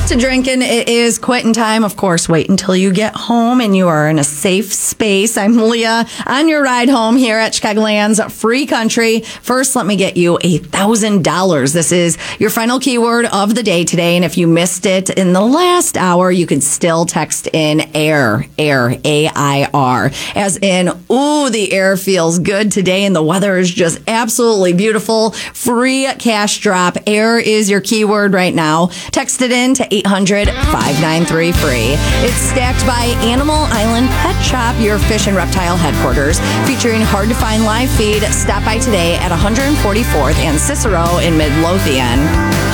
to drinking. It is quitting time. Of course, wait until you get home and you are in a safe space. I'm Leah on your ride home here at Chicagoland's Free Country. First, let me get you $1,000. This is your final keyword of the day today. And if you missed it in the last hour, you can still text in air, A-I-R, as in, ooh, the air feels good today and the weather is just absolutely beautiful. Free cash drop. Air is your keyword right now. Text it in to 800-593-FREE. It's stacked by Animal Island Pet Shop, your fish and reptile headquarters, featuring hard-to-find live feed. Stop by today at 144th and Cicero in Midlothian.